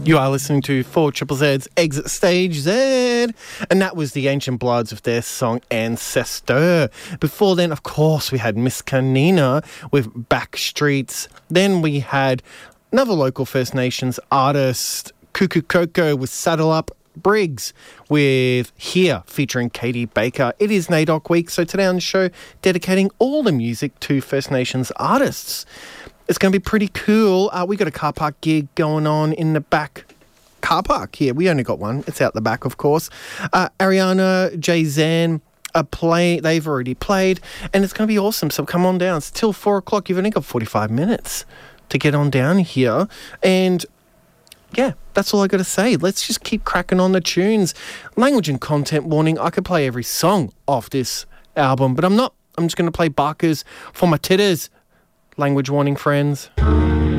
You are listening to 4 Triple Z's Exit Stage Z, and that was the Ancient Bloods with their song Ancestor. Before then, of course, we had Miss Kanina with Backstreets. Then we had another local First Nations artist, Cuckoo Coco with Saddle Up, Briggs with Here featuring Katie Baker. It is NAIDOC week, so today on the show, dedicating all the music to First Nations artists. It's going to be pretty cool. We got a car park gig going on in the back car park here. We only got one. It's out the back, of course. Ariana, Jay-Zan, they've already played, and it's going to be awesome. So come on down. It's till 4 o'clock. You've only got 45 minutes to get on down here. And yeah, that's all I got to say. Let's just keep cracking on the tunes. Language and content warning. I could play every song off this album, but I'm not. I'm just going to play Barkers for my titters. Language warning, friends.